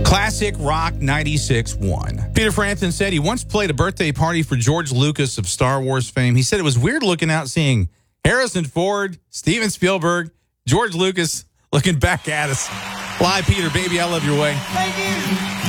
Classic Rock 96.1. Peter Frampton said he once played a birthday party for George Lucas of Star Wars fame. He said it was weird looking out seeing Harrison Ford, Steven Spielberg, George Lucas looking back at us. Live, Peter, baby, I love your way. Thank you.